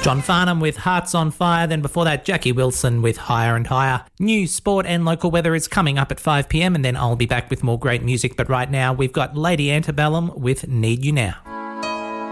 John Farnham with Hearts on Fire. Then before that, Jackie Wilson with Higher and Higher. News, sport and local weather is coming up at 5 p.m, and then I'll be back with more great music. But right now, we've got Lady Antebellum with Need You Now.